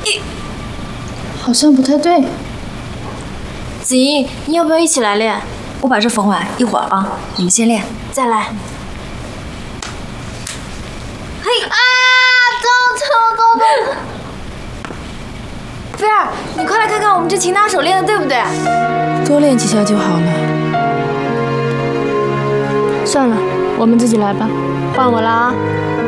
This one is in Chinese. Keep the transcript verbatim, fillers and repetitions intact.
好像不太对。 子怡，你要不要一起来练？我把这缝完，一会儿啊，你们先练，再来。嘿啊！痛痛痛痛！菲儿，你快来看看我们这擒拿手练的对不对？ 多练几下就好了。算了，我们自己来吧。换我了啊！